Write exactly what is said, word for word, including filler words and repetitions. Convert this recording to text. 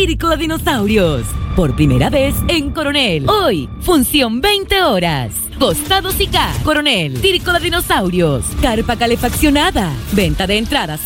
Circo de Dinosaurios. Por primera vez en Coronel. Hoy, función veinte horas. Costados y K. Coronel, Circo de Dinosaurios. Carpa calefaccionada. Venta de entradas